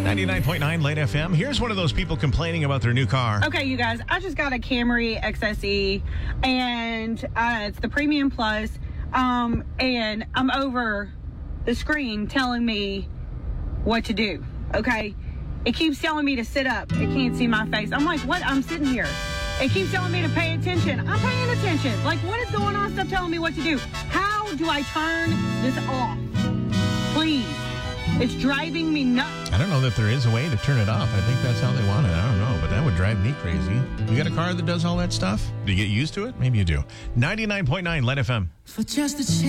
99.9 Late FM. Here's one of those people complaining about their new car. Okay, you guys, I just got a Camry XSE, and it's the Premium Plus, and I'm over the screen telling me what to do, okay? It keeps telling me to sit up. It can't see my face. I'm like, what? I'm sitting here. It keeps telling me to pay attention. I'm paying attention. Like, what is going on? Stop telling me what to do. How do I turn this off? Please. It's driving me nuts. I don't know that there is a way to turn it off. I think that's how they want it. I don't know, but that would drive me crazy. You got a car that does all that stuff? Do you get used to it? Maybe you do. 99.9 Let FM. For just a